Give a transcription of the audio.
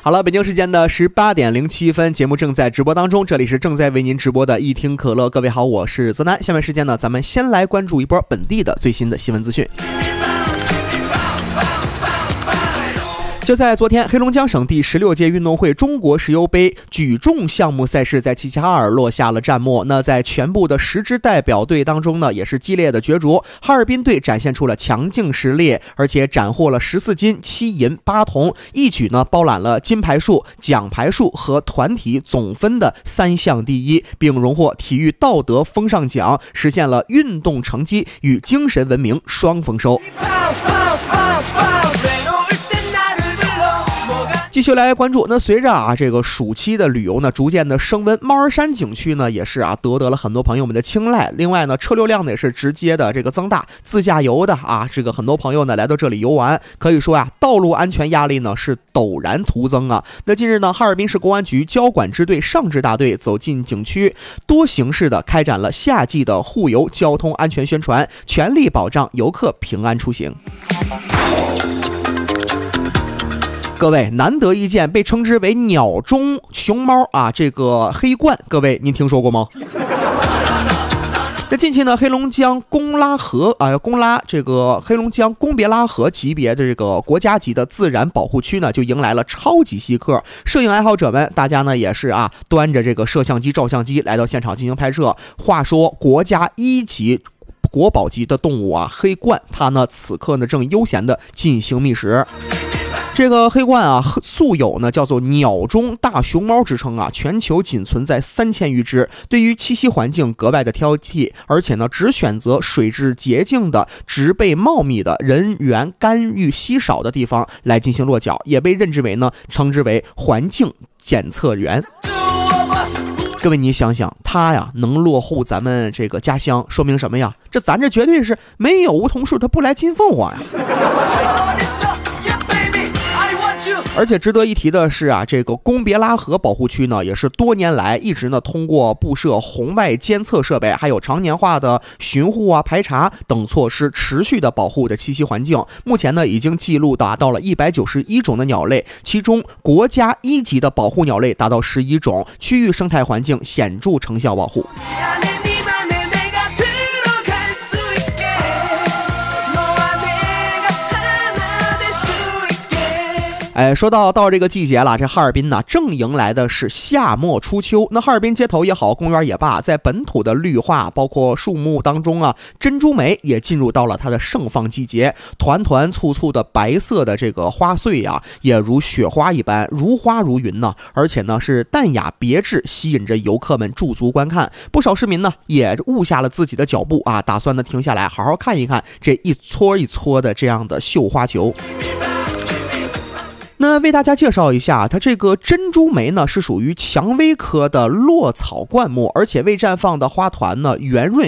好了，北京时间的18:07，节目正在直播当中，这里是正在为您直播的一听可乐。各位好，我是泽南。下面时间呢，咱们先来关注一波本地的最新的新闻资讯。就在昨天，黑龙江省第16届运动会中国石油杯举重项目赛事在齐齐哈尔落下了战幕。那在全部的10支代表队当中呢，也是激烈的角逐。哈尔滨队展现出了强劲实力，而且斩获了14金、7银、8铜，一举呢包揽了金牌数、奖牌数和团体总分的3项第一，并荣获体育道德风尚奖，实现了运动成绩与精神文明双丰收。继续来关注，那随着这个暑期的旅游呢逐渐的升温，猫儿山景区呢也是得了很多朋友们的青睐。另外呢，车流量呢也是直接的这个增大，自驾游的这个很多朋友呢来到这里游玩，可以说道路安全压力呢是陡然徒增啊。那近日呢，哈尔滨市公安局交管支队上支大队走进景区，多形式的开展了夏季的护游交通安全宣传，全力保障游客平安出行。各位，难得一见被称之为鸟中熊猫这个黑鹳，各位您听说过吗？那近期呢，黑龙江公别拉河级别的这个国家级的自然保护区呢，就迎来了超级稀客。摄影爱好者们，大家呢也是端着这个摄像机、照相机来到现场进行拍摄。话说，国家1级国宝级的动物黑鹳，它呢此刻呢正悠闲的进行觅食。这个黑鹳素有呢叫做鸟中大熊猫之称全球仅存在3000余只，对于栖息环境格外的挑剔，而且呢只选择水质洁净的、植被茂密的、人员干预稀少的地方来进行落脚，也被称之为环境检测员。各位你想想，它能落户咱们这个家乡，说明什么呀？咱这绝对是没有梧桐树它不来金凤凰呀。而且值得一提的是这个公别拉河保护区呢，也是多年来一直呢通过布设红外监测设备，还有常年化的巡护排查等措施，持续的保护的栖息环境。目前呢已经记录达到了191种的鸟类，其中国家1级的保护鸟类达到11种，区域生态环境显著成效保护。说到这个季节了，这哈尔滨呢正迎来的是夏末初秋。那哈尔滨街头也好，公园也罢，在本土的绿化包括树木当中珍珠梅也进入到了它的盛放季节，团团簇簇的白色的这个花穗也如雪花一般，如花如云呢，而且呢是淡雅别致，吸引着游客们驻足观看。不少市民呢也误下了自己的脚步打算呢停下来好好看一看这一撮一撮的这样的绣花球。那为大家介绍一下，它这个珍珠梅呢是属于蔷薇科的落草灌木，而且未绽放的花团呢圆润